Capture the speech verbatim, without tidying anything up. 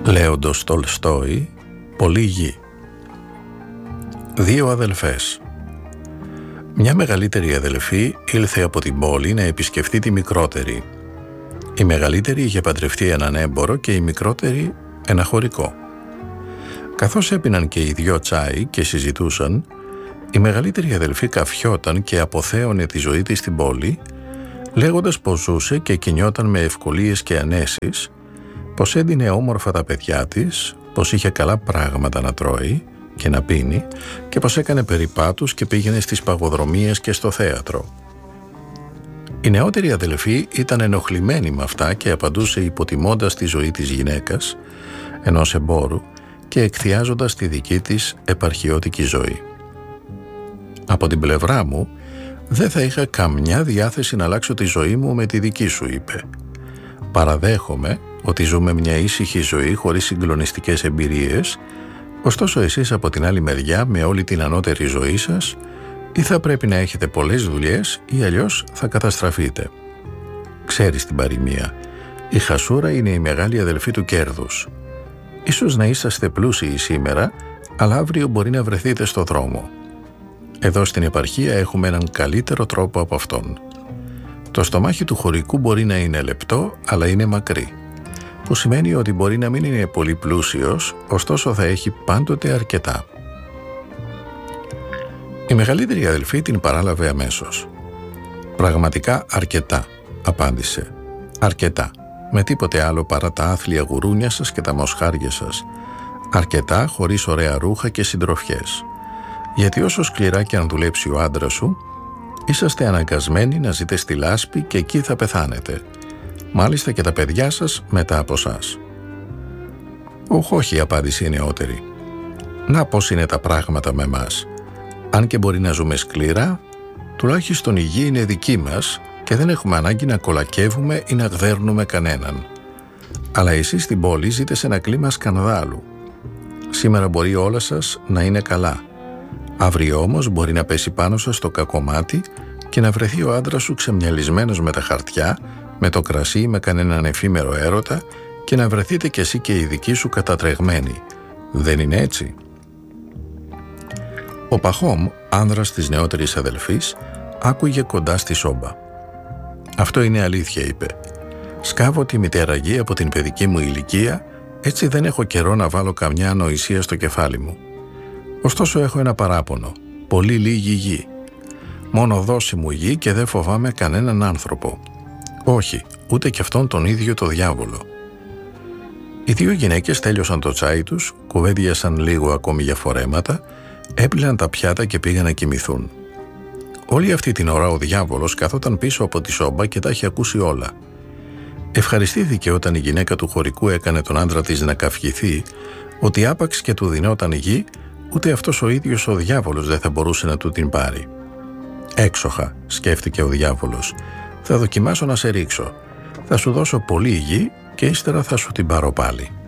Λέοντος Τολστόη, Πολύ γη. Δύο αδελφές. Μια μεγαλύτερη αδελφή ήλθε από την πόλη να επισκεφτεί τη μικρότερη. Η μεγαλύτερη είχε παντρευτεί έναν έμπορο και η μικρότερη ένα χωρικό. Καθώς έπιναν και οι δυο τσάι και συζητούσαν, η μεγαλύτερη αδελφή καφιόταν και αποθέωνε τη ζωή της στην πόλη, λέγοντας πως ζούσε και κινιόταν με ευκολίες και ανέσεις, πως έδινε όμορφα τα παιδιά της, πως είχε καλά πράγματα να τρώει και να πίνει και πως έκανε περιπάτους και πήγαινε στις παγοδρομίες και στο θέατρο. Η νεότερη αδελφή ήταν ενοχλημένη με αυτά και απαντούσε υποτιμώντας τη ζωή της γυναίκας, ενός εμπόρου, και εκθιάζοντας τη δική της επαρχιώτικη ζωή. «Από την πλευρά μου, δεν θα είχα καμιά διάθεση να αλλάξω τη ζωή μου με τη δική σου», είπε. «Παραδέχομαι ότι ζούμε μια ήσυχη ζωή χωρίς συγκλονιστικές εμπειρίες, ωστόσο εσείς από την άλλη μεριά με όλη την ανώτερη ζωή σας ή θα πρέπει να έχετε πολλές δουλειές ή αλλιώς θα καταστραφείτε. Ξέρεις την παροιμία, η χασούρα είναι η μεγάλη αδελφή του κέρδους. Ίσως να είσαστε πλούσιοι σήμερα, αλλά αύριο μπορεί να βρεθείτε στο δρόμο. Εδώ στην επαρχία έχουμε έναν καλύτερο τρόπο από αυτόν. Το στομάχι του χωρικού μπορεί να είναι λεπτό, αλλά είναι μακρύ, που σημαίνει ότι μπορεί να μην είναι πολύ πλούσιος, ωστόσο θα έχει πάντοτε αρκετά». Η μεγαλύτερη αδελφή την παράλαβε αμέσως. «Πραγματικά αρκετά», απάντησε. «Αρκετά. Με τίποτε άλλο παρά τα άθλια γουρούνια σας και τα μοσχάρια σας. Αρκετά χωρίς ωραία ρούχα και συντροφιές. Γιατί όσο σκληρά και αν δουλέψει ο άντρας σου, είσαστε αναγκασμένοι να ζείτε στη λάσπη και εκεί θα πεθάνετε. Μάλιστα και τα παιδιά σας μετά από σας». «Όχι, όχι», απάντησε η νεότερη. «Να πώς είναι τα πράγματα με μας. Αν και μπορεί να ζούμε σκληρά, τουλάχιστον η γη είναι δική μας και δεν έχουμε ανάγκη να κολακεύουμε ή να γδέρνουμε κανέναν. Αλλά εσείς στην πόλη ζείτε σε ένα κλίμα σκανδάλου. Σήμερα μπορεί όλα σας να είναι καλά. Αύριο όμως μπορεί να πέσει πάνω σας το κακομάτι και να βρεθεί ο άντρας σου ξεμυαλισμένος με τα χαρτιά, με το κρασί ή με κανέναν εφήμερο έρωτα και να βρεθείτε κι εσύ και οι δικοί σου κατατρεγμένοι. Δεν είναι έτσι?» Ο Παχόμ, άνδρας της νεότερης αδελφής, άκουγε κοντά στη σόμπα. «Αυτό είναι αλήθεια», είπε. «Σκάβω τη μητέρα γη από την παιδική μου ηλικία, έτσι δεν έχω καιρό να βάλω καμιά ανοησία στο κεφάλι μου. Ωστόσο έχω ένα παράπονο. Πολύ λίγη γη. Μόνο δώση μου γη και δεν φοβάμαι κανέναν άνθρωπο. Όχι, ούτε κι αυτόν τον ίδιο το διάβολο». Οι δύο γυναίκες τέλειωσαν το τσάι τους, κουβέντιασαν λίγο ακόμη για φορέματα, έπλυναν τα πιάτα και πήγαν να κοιμηθούν. Όλη αυτή την ώρα ο διάβολος καθόταν πίσω από τη σόμπα και τα είχε ακούσει όλα. Ευχαριστήθηκε όταν η γυναίκα του χωρικού έκανε τον άντρα της να καυχηθεί ότι άπαξ και του δινόταν γη, ούτε αυτός ο ίδιος ο διάβολος δεν θα μπορούσε να του την πάρει. «Έξοχα», σκέφτηκε ο διάβολος, «θα δοκιμάσω να σε ρίξω. Θα σου δώσω πολύ γη και ύστερα θα σου την πάρω πάλι».